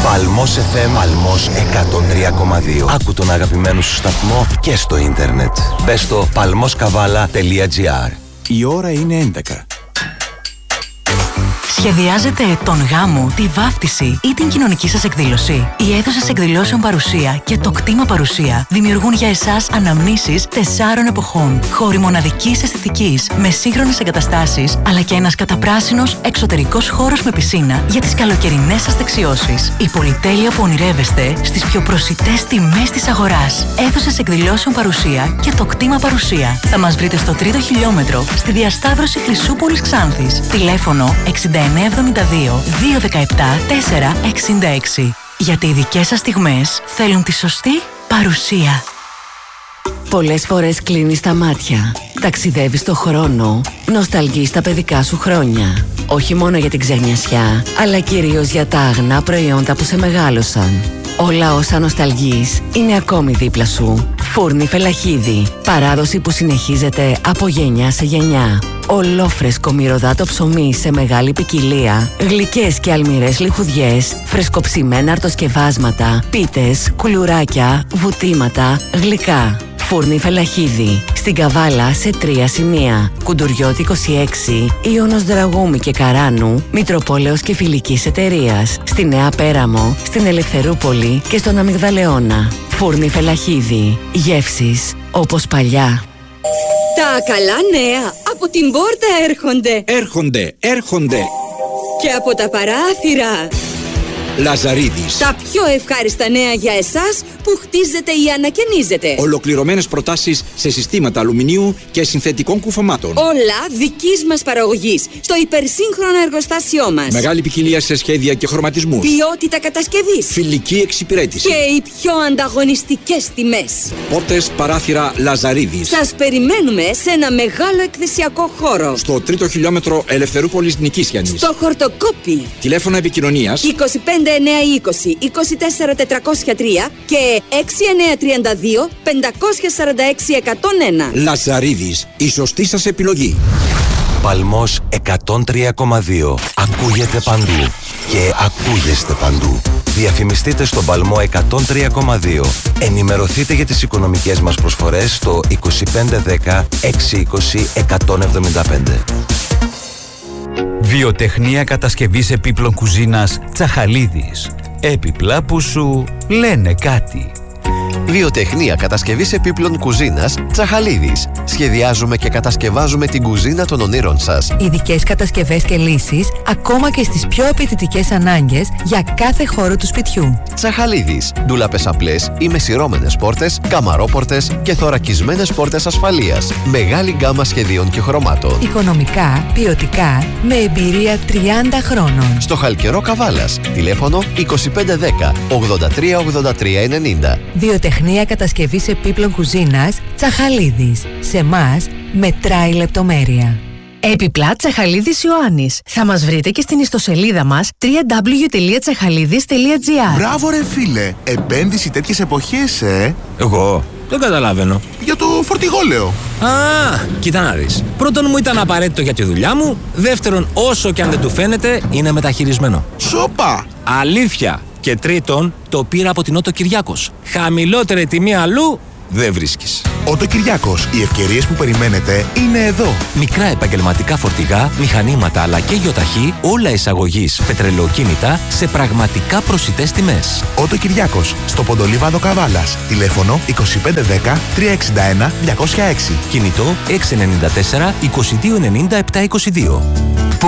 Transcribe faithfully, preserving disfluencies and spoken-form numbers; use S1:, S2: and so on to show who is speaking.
S1: Παλμός εφ εμ, Παλμός εκατόν τρία κόμμα δύο. Άκου τον αγαπημένο σου σταθμό και στο ίντερνετ. Μπες στο παλμός καβάλα τελεία τζι άρ.
S2: Η ώρα είναι έντεκα.
S3: Σχεδιάζετε τον γάμο, τη βάφτιση ή την κοινωνική σας εκδήλωση? Οι αίθουσες εκδηλώσεων Παρουσία και το κτήμα Παρουσία δημιουργούν για εσάς αναμνήσεις τεσσάρων εποχών. Χώροι μοναδικής αισθητικής, με σύγχρονες εγκαταστάσεις, αλλά και ένας καταπράσινος εξωτερικός χώρος με πισίνα για τις καλοκαιρινές σας δεξιώσεις. Η πολυτέλεια που ονειρεύεστε στις πιο προσιτές τιμές της αγοράς. Αίθουσες εκδηλώσεων Παρουσία και το κτήμα Παρουσία. Θα μας βρείτε στο τρίτο χιλιόμετρο, στη διασταύρωση Χρυσούπολης Ξάνθης. Τηλέφωνο εξήντα εννέα εβδομήντα δύο διακόσια δεκαεπτά τετρακόσια εξήντα έξι. Γιατί οι δικές σας στιγμές θέλουν τη σωστή παρουσία.
S4: Πολλές φορές κλείνεις τα μάτια, ταξιδεύεις στο χρόνο, νοσταλγείς τα παιδικά σου χρόνια. Όχι μόνο για την ξενιασιά, αλλά κυρίως για τα αγνά προϊόντα που σε μεγάλωσαν. Όλα όσα νοσταλγείς είναι ακόμη δίπλα σου. Φούρνη Φελαχίδη. Παράδοση που συνεχίζεται από γενιά σε γενιά. Ολόφρεσκο μυρωδάτο ψωμί σε μεγάλη ποικιλία. Γλυκές και αλμυρές λιχουδιές. Φρεσκοψημένα αρτοσκευάσματα. Πίτες, κουλουράκια, βουτήματα, γλυκά. Φούρνη Φελαχίδη. Στην Καβάλα σε τρία σημεία. Κουντουριώτη είκοσι έξι, Ιώνος Δραγούμη και Καράνου, Μητροπόλεως και Φιλικής Εταιρείας. Στη Νέα Πέραμο, στην Ελευθερούπολη και στον Αμυγδαλεώνα. Φούρνη Φελαχίδη. Γεύσεις όπως παλιά.
S5: Τα καλά νέα από την πόρτα έρχονται.
S2: Έρχονται, έρχονται.
S5: Και από τα παράθυρα.
S2: Λαζαρίδης.
S5: Τα πιο ευχάριστα νέα για εσάς που χτίζετε ή ανακαινίζετε.
S2: Ολοκληρωμένες προτάσεις σε συστήματα αλουμινίου και συνθετικών κουφωμάτων.
S5: Όλα δικής μας παραγωγής στο υπερσύγχρονο εργοστάσιό μας.
S2: Μεγάλη ποικιλία σε σχέδια και χρωματισμούς.
S5: Ποιότητα κατασκευής.
S2: Φιλική εξυπηρέτηση.
S5: Και οι πιο ανταγωνιστικές τιμές.
S2: Πόρτες, παράθυρα, Λαζαρίδης.
S5: Σας περιμένουμε σε ένα μεγάλο εκθεσιακό χώρο.
S2: Στο τρίτο χιλιόμετρο Ελευθερούπολης Νικήσιανης.
S5: Στο Χορτοκόπι.
S2: Τηλέφωνα επικοινωνίας
S5: είκοσι πέντε εννέα είκοσι είκοσι τέσσερα τετρακόσια τρία και έξι εννέα τρία δύο πεντακόσια σαράντα έξι εκατόν ένα.
S2: Λαζαρίδης, η σωστή σας επιλογή.
S1: Παλμός εκατόν τρία κόμμα δύο. Ακούγεται παντού και ακούγεστε παντού. Διαφημιστείτε στον Παλμό εκατόν τρία κόμμα δύο. Ενημερωθείτε για τις οικονομικές μας προσφορές στο είκοσι πέντε δέκα εξακόσια είκοσι εκατόν εβδομήντα πέντε.
S6: Βιοτεχνία κατασκευής επίπλων κουζίνας Τσαχαλίδης. Έπιπλα που σου λένε κάτι.
S7: Βιοτεχνία κατασκευής επίπλων κουζίνας Τσαχαλίδης. Σχεδιάζουμε και κατασκευάζουμε την κουζίνα των ονείρων σας.
S8: Ειδικές κατασκευές και λύσεις, ακόμα και στις πιο απαιτητικές ανάγκες για κάθε χώρο του σπιτιού.
S7: Τσαχαλίδης. Ντουλάπες απλές ή με σειρώμενες πόρτες, καμαρόπορτες και θωρακισμένες πόρτες ασφαλείας. Μεγάλη γκάμα σχεδίων και χρωμάτων.
S8: Οικονομικά, ποιοτικά, με εμπειρία τριάντα χρόνων.
S7: Στο Χαλκερό Καβάλας. Τηλέφωνο είκοσι πέντε δέκα ογδόντα τρία ογδόντα τρία ενενήντα.
S8: Βιοτεχνία κατασκευής επίπλων κουζίνας Τσαχαλίδης. Σε εμάς μετράει λεπτομέρεια. Έπιπλα Τσαχαλίδης Ιωάννης. Θα μας βρείτε και στην ιστοσελίδα μας double-u double-u double-u τελεία τσαχαλίδης τελεία τζι άρ.
S9: Μπράβο ρε φίλε, επένδυση τέτοιες εποχές, ε!
S10: Εγώ δεν καταλαβαίνω.
S9: Για το φορτηγό λέω.
S10: Α, κοίτα να δεις. Πρώτον, μου ήταν απαραίτητο για τη δουλειά μου. Δεύτερον, όσο και αν δεν του φαίνεται, είναι μεταχειρισμένο.
S9: Σόπα!
S10: Αλήθεια! Και τρίτον, το πήρα από την Ότο Κυριάκος. Χαμηλότερη τιμή αλλού δεν βρίσκεις.
S9: Ότο Κυριάκος, οι ευκαιρίες που περιμένετε είναι εδώ.
S10: Μικρά επαγγελματικά φορτηγά, μηχανήματα αλλά και γιοταχή, όλα εισαγωγής πετρελαιοκίνητα σε πραγματικά προσιτές τιμές.
S9: Ότο Κυριάκος, στο Ποντολίβαδο Καβάλας. Τηλέφωνο είκοσι πέντε δέκα τριακόσια εξήντα ένα διακόσια έξι.
S10: Κινητό έξι εννιά τέσσερα είκοσι δύο ενενήντα επτακόσια είκοσι δύο.